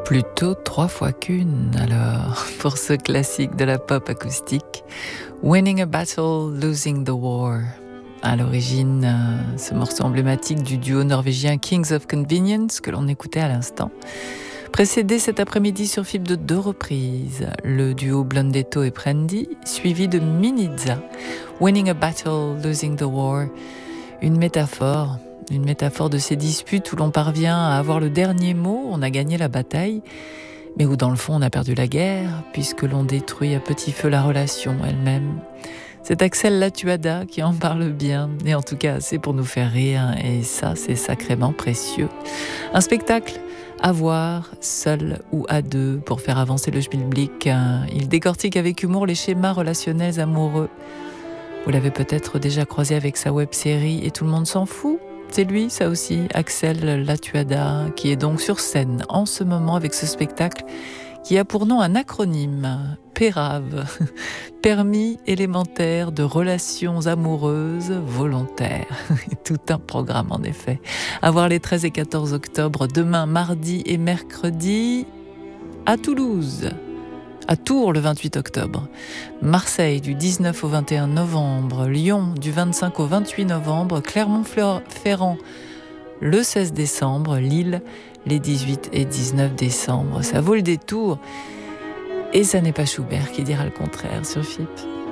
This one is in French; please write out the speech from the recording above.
Plutôt 3 fois qu'une, alors, pour ce classique de la pop acoustique. Winning a battle, losing the war. À l'origine, ce morceau emblématique du duo norvégien Kings of Convenience, que l'on écoutait à l'instant. Précédé cet après-midi sur FIP de 2 reprises, le duo Blondetto et Prendy, suivi de Minizza. Winning a battle, losing the war. Une métaphore de ces disputes où l'on parvient à avoir le dernier mot, on a gagné la bataille, mais où dans le fond on a perdu la guerre, puisque l'on détruit à petit feu la relation elle-même. C'est Axel Latuada qui en parle bien, et en tout cas assez pour nous faire rire, et ça c'est sacrément précieux. Un spectacle à voir, seul ou à deux, pour faire avancer le schmilblick. Il décortique avec humour les schémas relationnels amoureux. Vous l'avez peut-être déjà croisé avec sa web-série « Et tout le monde s'en fout ». C'est lui, ça aussi, Axel Latuada, qui est donc sur scène en ce moment avec ce spectacle qui a pour nom un acronyme, PÉRAV, Permis élémentaire de relations amoureuses volontaires. Tout un programme en effet. À voir les 13 et 14 octobre, demain, mardi et mercredi, à Toulouse. À Tours le 28 octobre, Marseille du 19 au 21 novembre, Lyon du 25 au 28 novembre, Clermont-Ferrand le 16 décembre, Lille les 18 et 19 décembre. Ça vaut le détour et ça n'est pas Schubert qui dira le contraire sur FIP.